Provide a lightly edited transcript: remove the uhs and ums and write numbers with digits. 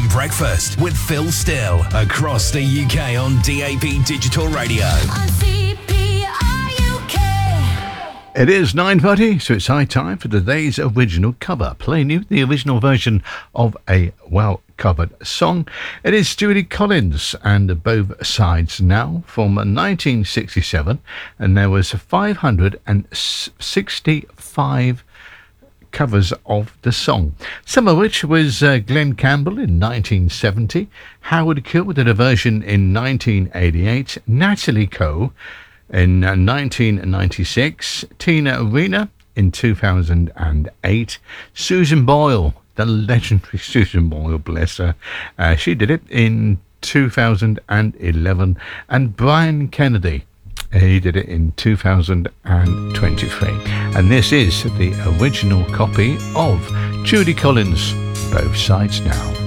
PM breakfast with Phil Still across the UK on DAB Digital Radio. It is 9:30, so it's high time for today's original cover. Playing you the original version of a well-covered song. It is Judy Collins and Both Sides Now from 1967, and there was 565 covers of the song, some of which was Glenn Campbell in 1970, Howard Keel did a version in 1988, Natalie Cole in 1996, Tina Arena in 2008, Susan Boyle, the legendary Susan Boyle, bless her, she did it in 2011, and Brian Kennedy, he did it in 2023. And this is the original copy of Judy Collins, Both Sides Now.